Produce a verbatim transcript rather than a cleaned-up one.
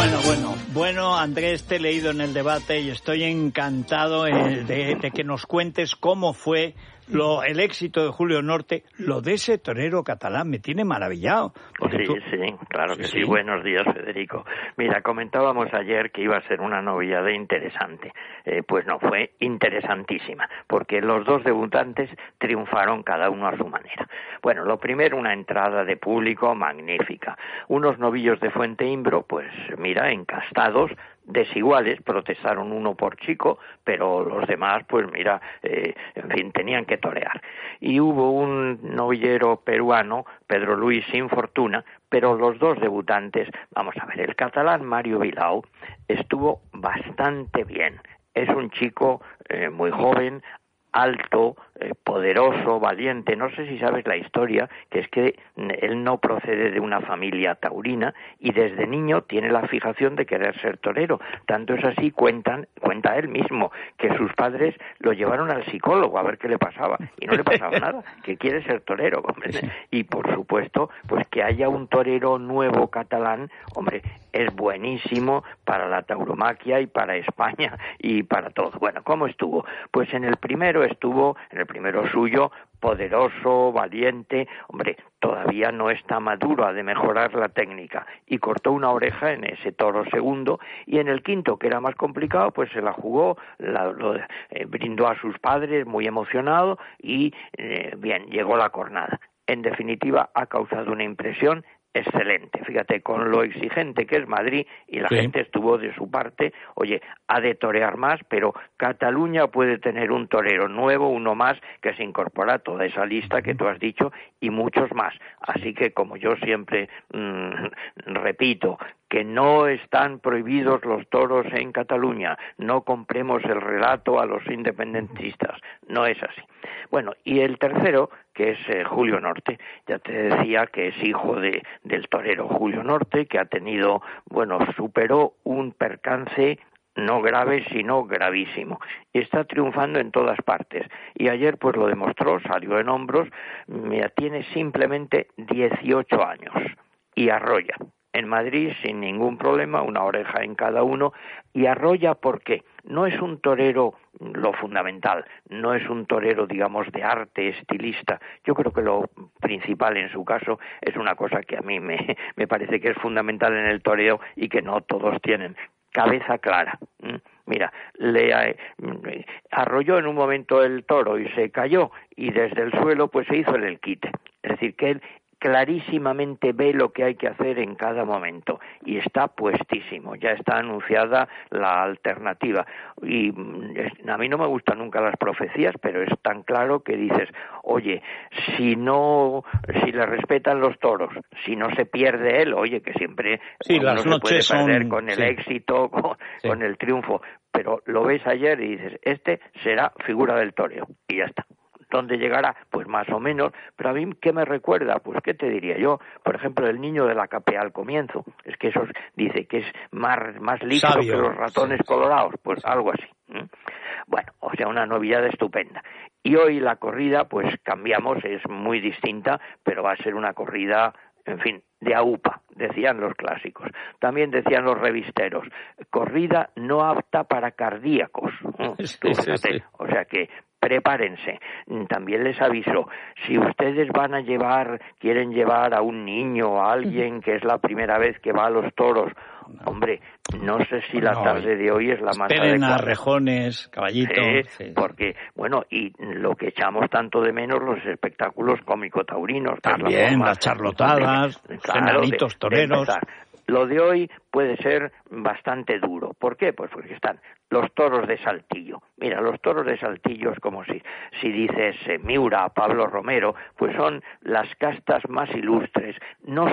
Bueno, bueno, bueno, Andrés, te he leído en el debate y estoy encantado eh, de, de que nos cuentes cómo fue lo, el éxito de Julio Norte, lo de ese torero catalán, me tiene maravillado. Sí, tú... sí, claro que sí, sí, sí. Buenos días, Federico. Mira, comentábamos ayer que iba a ser una novillada interesante. Eh, pues no, fue interesantísima, porque los dos debutantes triunfaron cada uno a su manera. Bueno, lo primero, una entrada de público magnífica. Unos novillos de Fuente Imbro, pues mira, encastados, desiguales, protestaron uno por chico, pero los demás, pues mira, eh, en fin, tenían que torear. Y hubo un novillero peruano, Pedro Luis Sin Fortuna, pero los dos debutantes, vamos a ver, el catalán Mario Bilao estuvo bastante bien. Es un chico eh, muy joven, alto, eh, poderoso, valiente. No sé si sabes la historia, que es que él no procede de una familia taurina y desde niño tiene la fijación de querer ser torero. Tanto es así, cuentan, cuenta él mismo, que sus padres lo llevaron al psicólogo a ver qué le pasaba y no le pasaba nada, que quiere ser torero, hombre. Y por supuesto, pues que haya un torero nuevo catalán, hombre, es buenísimo para la tauromaquia y para España y para todo. Bueno, ¿cómo estuvo? Pues en el primero estuvo, en el primero suyo, poderoso, valiente, hombre, todavía no está maduro, ha de mejorar la técnica, y cortó una oreja en ese toro segundo, y en el quinto, que era más complicado, pues se la jugó, la, lo, eh, brindó a sus padres, muy emocionado, y eh, bien, llegó la cornada. En definitiva, ha causado una impresión excelente, fíjate, con lo exigente que es Madrid, y la sí. gente estuvo de su parte, oye, ha de torear más, pero Cataluña puede tener un torero nuevo, uno más, que se incorpora a toda esa lista que tú has dicho, y muchos más. Así que, como yo siempre mmm, repito, que no están prohibidos los toros en Cataluña, no compremos el relato a los independentistas, no es así. Bueno, y el tercero, que es eh, Julio Norte, ya te decía que es hijo de del torero Julio Norte, que ha tenido, bueno, superó un percance no grave, sino gravísimo, y está triunfando en todas partes, y ayer pues lo demostró, salió en hombros, mira, tiene simplemente dieciocho años, y arrolla. En Madrid sin ningún problema, una oreja en cada uno, y arrolla porque no es un torero, lo fundamental, no es un torero, digamos, de arte, estilista. Yo creo que lo principal en su caso es una cosa que a mí me, me parece que es fundamental en el toreo y que no todos tienen: cabeza clara. Mira, le eh, arrolló en un momento el toro y se cayó, y desde el suelo pues se hizo el elquite. Es decir, que él clarísimamente ve lo que hay que hacer en cada momento y está puestísimo, ya está anunciada la alternativa. Y a mí no me gustan nunca las profecías, pero es tan claro que dices, oye, si no, si le respetan los toros, si no se pierde él, oye, que siempre sí, uno las se puede perder son... con el sí. éxito, con, sí. con el triunfo, pero lo ves ayer y dices, este será figura del toreo, y ya está. ¿Dónde llegará? Pues más o menos, pero a mí, ¿qué me recuerda? Pues, ¿qué te diría yo? Por ejemplo, el niño de la capea al comienzo, es que eso dice que es más, más listo Sabio. que los ratones sí. colorados, pues sí. algo así. ¿Mm? Bueno, o sea, una novedad estupenda. Y hoy la corrida, pues cambiamos, es muy distinta, pero va a ser una corrida, en fin, de aupa, decían los clásicos. También decían los revisteros, corrida no apta para cardíacos. ¿Mm? Sí, Tú, sí, fíjate, sí. o sea que prepárense. También les aviso, si ustedes van a llevar, quieren llevar a un niño, a alguien que es la primera vez que va a los toros, no. hombre, no sé si la no, tarde de hoy es la más esperen adecuada. a rejones, caballito. Sí, sí. Porque, bueno, y lo que echamos tanto de menos, los espectáculos cómico-taurinos. También, la las charlotadas, claro, enanitos toreros. De Lo de hoy puede ser bastante duro. ¿Por qué? Pues porque están los toros de Saltillo. Mira, los toros de Saltillo es como si, si dices eh, Miura, Pablo Romero, pues son las castas más ilustres. No